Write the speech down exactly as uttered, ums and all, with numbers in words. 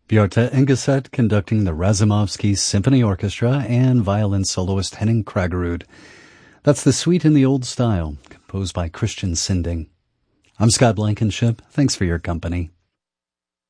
Bjarte Engeset conducting the Razumovsky Symphony Orchestra and violin soloist Henning Kragerud. That's the Suite in the Old Style, composed by Christian Sinding. I'm Scott Blankenship. Thanks for your company.